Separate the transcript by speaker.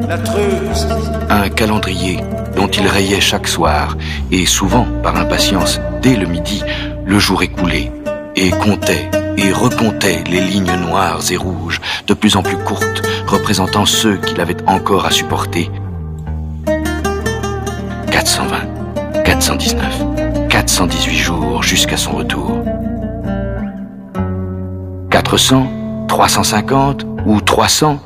Speaker 1: La Treuse.
Speaker 2: Un calendrier dont il rayait chaque soir, et souvent, par impatience, dès le midi, le jour écoulé, et comptait et recomptait les lignes noires et rouges, de plus en plus courtes, représentant ceux qu'il avait encore à supporter. 420, 419, 418 jours jusqu'à son retour. 400, 350 ou 300,